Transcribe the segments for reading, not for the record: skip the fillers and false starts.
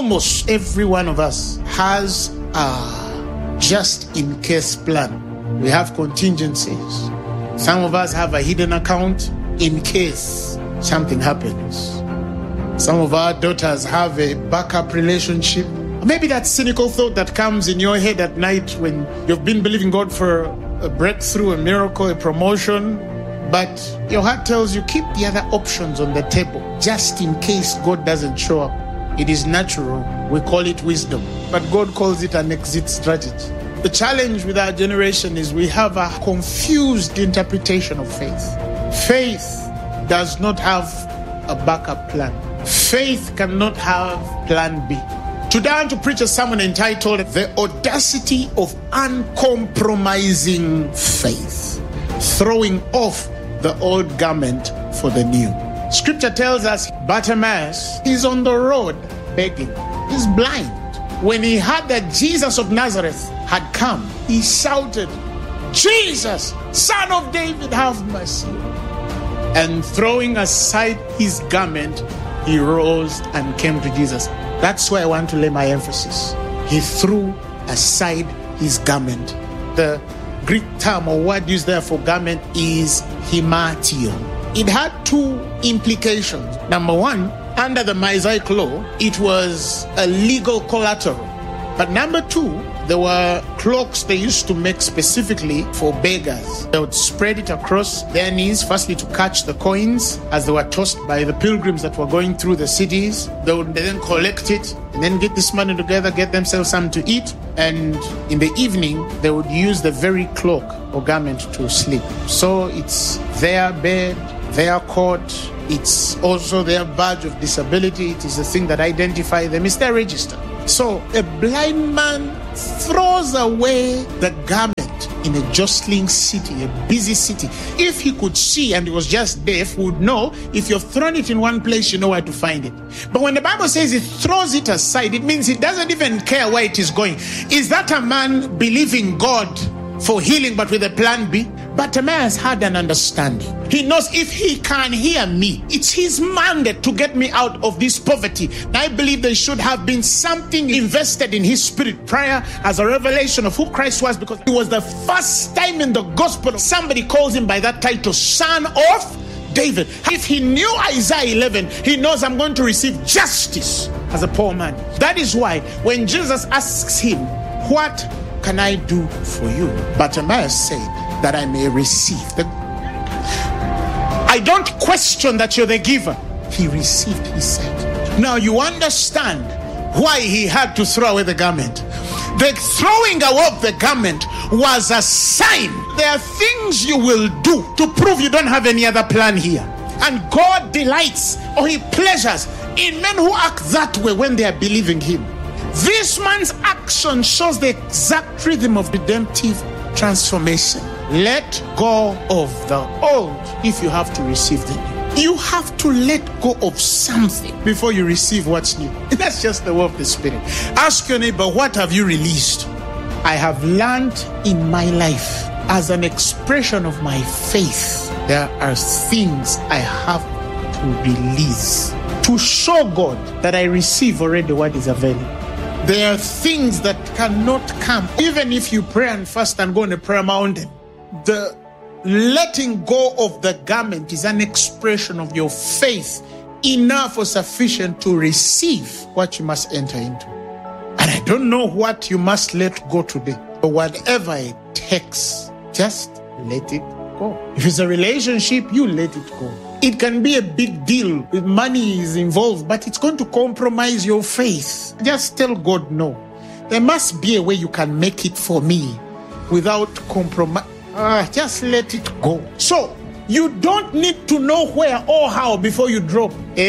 almost every one of us has a just-in-case plan. We have contingencies. Some of us have a hidden account in case something happens. Some of our daughters have a backup relationship. Maybe that cynical thought that comes in your head at night when you've been believing God for a breakthrough, a miracle, a promotion, but your heart tells you keep the other options on the table just in case God doesn't show up. It is natural. We call it wisdom, but God calls it an exit strategy. The challenge with our generation is we have a confused interpretation of faith. Faith does not have a backup plan. Faith cannot have plan B. Today I want to preach a sermon entitled The Audacity of Uncompromising Faith, throwing off the old garment for the new. Scripture tells us Bartimaeus is on the road begging. He's blind. When he heard that Jesus of Nazareth had come, he shouted, "Jesus, Son of David, have mercy." And throwing aside his garment, he rose and came to Jesus. That's where I want to lay my emphasis. He threw aside his garment. The Greek term or word used there for garment is hamartion. It had two implications. Number one, under the Mosaic law, it was a legal collateral. But number two, there were cloaks they used to make specifically for beggars. They would spread it across their knees, firstly to catch the coins as they were tossed by the pilgrims that were going through the cities. They would then collect it and then get this money together, get themselves something to eat. And in the evening, they would use the very cloak or garment to sleep. So it's their bed, their coat. It's also their badge of disability. It is the thing that identifies them. It's their register. So a blind man throws away the garment in a jostling city, a busy city. If he could see and he was just deaf, would know if you've thrown it in one place, you know where to find it. But when the Bible says he throws it aside, it means he doesn't even care where it is going. Is that a man believing God for healing but with a plan B? Bartimaeus had an understanding. He knows if he can hear me, it's his mandate to get me out of this poverty. And I believe there should have been something invested in his spirit prior as a revelation of who Christ was, because it was the first time in the gospel somebody calls him by that title, Son of David. If he knew Isaiah 11, he knows I'm going to receive justice as a poor man. That is why when Jesus asks him, "What can I do for you?" Bartimaeus said, "That I may receive." I don't question that you're the giver. He received, he said. Now you understand why he had to throw away the garment. The throwing away of the garment was a sign. There are things you will do to prove you don't have any other plan here. And God delights or he pleasures in men who act that way when they are believing him. This man's action shows the exact rhythm of redemptive transformation. Let go of the old if you have to receive the new. You have to let go of something before you receive what's new. That's just the work of the Spirit. Ask your neighbor, what have you released? I have learned in my life as an expression of my faith, there are things I have to release to show God that I receive already what is available. There are things that cannot come. Even if you pray and fast and go on a prayer mountain, the letting go of the garment is an expression of your faith enough or sufficient to receive what you must enter into. And I don't know what you must let go today, but whatever it takes, just let it go. If it's a relationship, you let it go. It can be a big deal if money is involved, but it's going to compromise your faith. Just tell God no. There must be a way you can make it for me without compromise. Just let it go. So, you don't need to know where or how before you drop.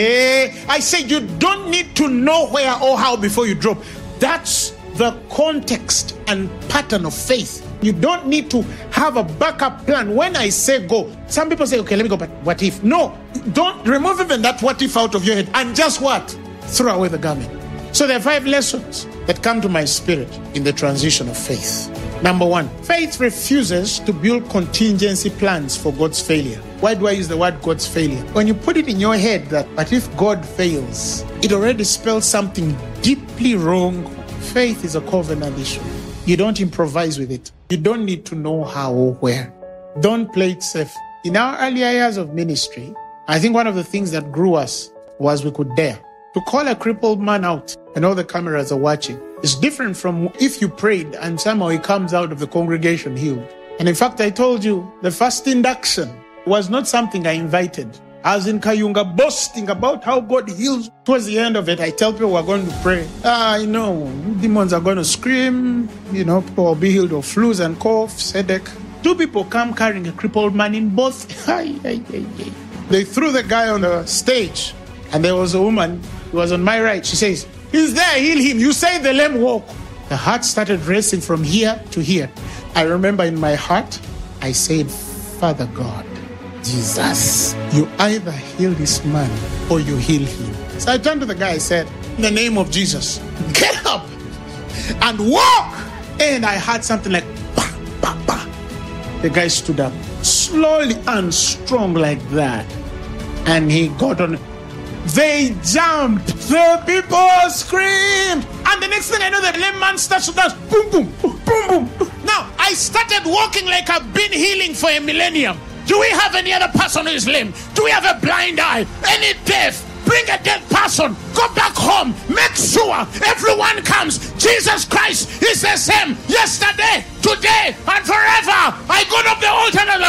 I said you don't need to know where or how before you drop. That's the context and pattern of faith. You don't need to have a backup plan. When I say go, some people say, okay, let me go, but what if? No, don't remove even that what if out of your head and just what? Throw away the garment. So there are 5 lessons that come to my spirit in the transition of faith. Number 1, faith refuses to build contingency plans for God's failure. Why do I use the word God's failure? When you put it in your head that, but if God fails, it already spells something deeply wrong. Faith is a covenant issue. You don't improvise with it. You don't need to know how or where. Don't play it safe. In our earlier years of ministry, I think one of the things that grew us was we could dare to call a crippled man out and all the cameras are watching. It's different from if you prayed and somehow he comes out of the congregation healed. And in fact, I told you, the first induction was not something I invited. I was in Kayunga boasting about how God heals. Towards the end of it, I tell people we're going to pray. Demons are going to scream. People will be healed of flus and coughs, headache. 2 people come carrying a crippled man in both. They threw the guy on the stage, and there was a woman who was on my right. She says, "He's there, heal him. You say the lame walk." The heart started racing from here to here. I remember in my heart, I said, "Father God, Jesus, you either heal this man or you heal him." So I turned to the guy, I said, "In the name of Jesus, get up and walk." And I heard something like, "Bah, bah, bah." The guy stood up, slowly and strong like that. And he got on. They jumped. The people screamed. And the next thing I know, the lame man starts to dance. Boom, boom, boom, boom, boom. Now, I started walking like I've been healing for a millennium. Do we have any other person who is lame? Do we have a blind eye? Any deaf? Bring a dead person. Go back home. Make sure everyone comes. Jesus Christ is the same yesterday, today, and forever. I got up the altar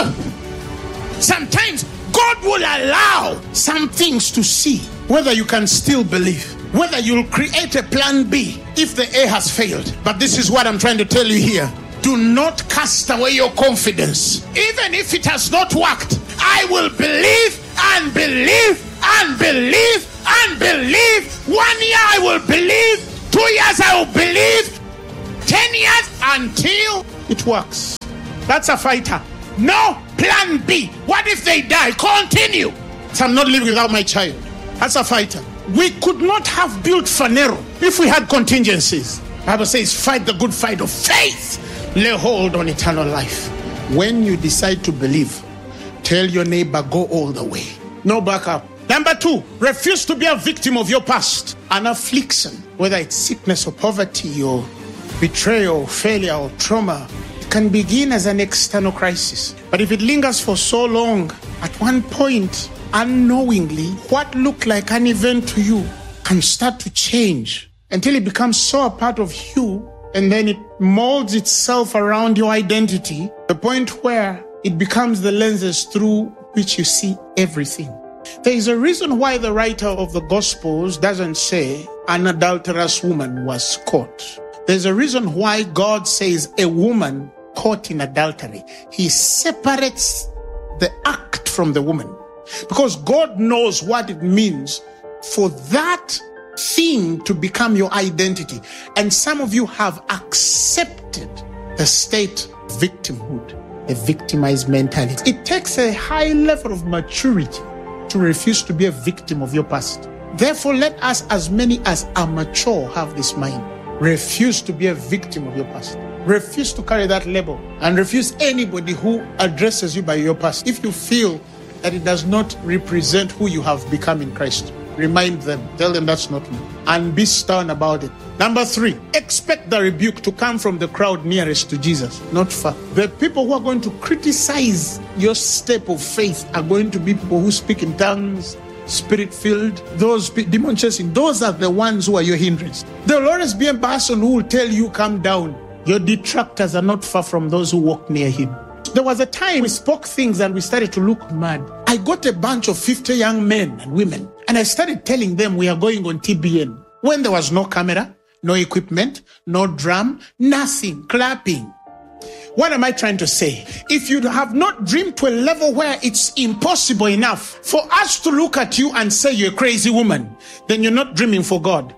and sometimes God will allow some things to see whether you can still believe, whether you'll create a plan B if the A has failed. But this is what I'm trying to tell you here. Do not cast away your confidence. Even if it has not worked, I will believe and believe and believe and believe. 1 year I will believe. 2 years I will believe. 10 years until it works. That's a fighter. No plan B. What if they die? Continue. So I'm not living without my child. That's a fighter. We could not have built Phaneroo if we had contingencies. The Bible says, fight the good fight of faith. Lay hold on eternal life. When you decide to believe, tell your neighbor, go all the way. No backup. Number 2, refuse to be a victim of your past. An affliction, whether it's sickness or poverty or betrayal, failure or trauma, it can begin as an external crisis. But if it lingers for so long, at one point, unknowingly, what looked like an event to you can start to change until it becomes so a part of you, and then it molds itself around your identity, the point where it becomes the lenses through which you see everything. There is a reason why the writer of the Gospels doesn't say an adulterous woman was caught. There's a reason why God says a woman caught in adultery. He separates the act from the woman, because God knows what it means for that thing to become your identity. And some of you have accepted the state of victimhood, a victimized mentality. It takes a high level of maturity to refuse to be a victim of your past. Therefore, let us, as many as are mature, have this mind. Refuse to be a victim of your past. Refuse to carry that label, and refuse anybody who addresses you by your past. If you feel that it does not represent who you have become in Christ, remind them, tell them that's not me, and be stern about it. Number 3, expect the rebuke to come from the crowd nearest to Jesus, not far. The people who are going to criticize your step of faith are going to be people who speak in tongues, spirit-filled, those demon chasing. Those are the ones who are your hindrance. There will always be a person who will tell you, calm down. Your detractors are not far from those who walk near him. There was a time we spoke things and we started to look mad. I got a bunch of 50 young men and women, and I started telling them we are going on TBN. When there was no camera, no equipment, no drum, nothing, clapping. What am I trying to say? If you have not dreamed to a level where it's impossible enough for us to look at you and say you're a crazy woman, then you're not dreaming for God.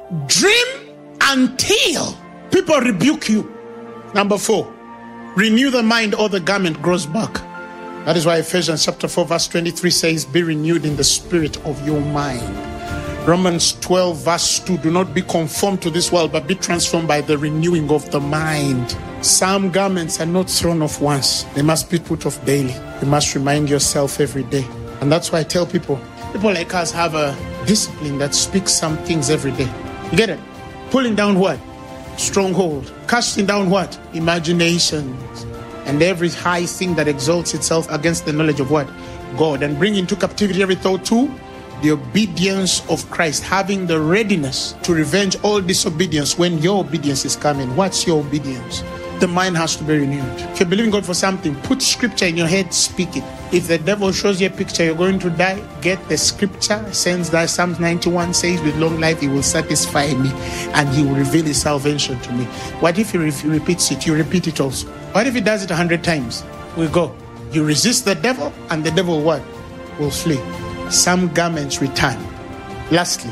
Dream until people rebuke you. Number 4, renew the mind or the garment grows back. That is why Ephesians chapter 4 verse 23 says, be renewed in the spirit of your mind. Romans 12 verse 2, do not be conformed to this world, but be transformed by the renewing of the mind. Some garments are not thrown off once. They must be put off daily. You must remind yourself every day. And that's why I tell people like us have a discipline that speaks some things every day. You get it? Pulling down what? Stronghold. Casting down what? Imaginations. And every high thing that exalts itself against the knowledge of what? God. And bring into captivity every thought to the obedience of Christ. Having the readiness to revenge all disobedience when your obedience is coming. What's your obedience? The mind has to be renewed. If you're believing God for something, put scripture in your head, speak it. If the devil shows you a picture, you're going to die, get the scripture, since that Psalms 91 says, with long life he will satisfy me and he will reveal his salvation to me. What if he repeats it? You repeat it also. What if he does it 100 times? We go. You resist the devil and the devil what? Will flee. Some garments return. Lastly,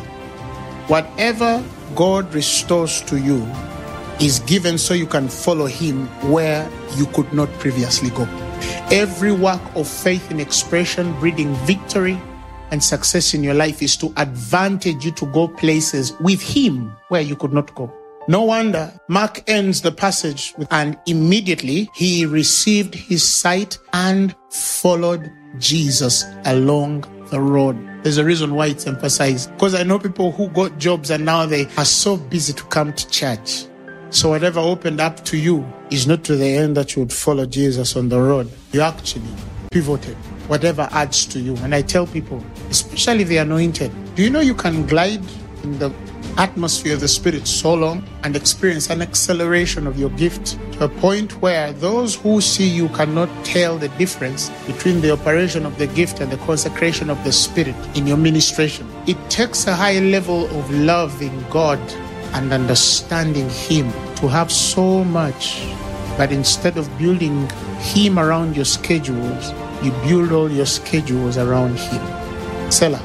whatever God restores to you is given so you can follow him where you could not previously go. Every work of faith in expression, breeding victory and success in your life is to advantage you to go places with him where you could not go. No wonder Mark ends the passage with, and immediately he received his sight and followed Jesus along the road. There's a reason why it's emphasized. Because I know people who got jobs and now they are so busy to come to church. So whatever opened up to you is not to the end that you would follow Jesus on the road. You actually pivoted. Whatever adds to you. And I tell people, especially the anointed, do you know you can glide in the atmosphere of the Spirit so long and experience an acceleration of your gift to a point where those who see you cannot tell the difference between the operation of the gift and the consecration of the Spirit in your ministration. It takes a high level of loving God and understanding him to have so much, but instead of building him around your schedules, you build all your schedules around him. Selah.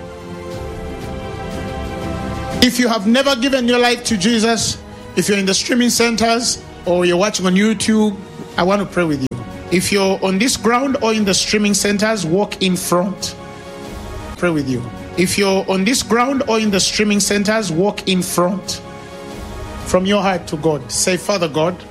If you have never given your life to Jesus, if you're in the streaming centers or you're watching on YouTube, I want to pray with you. If you're on this ground or in the streaming centers, walk in front. Pray with you. If you're on this ground or in the streaming centers, walk in front. From your heart to God, say, Father God,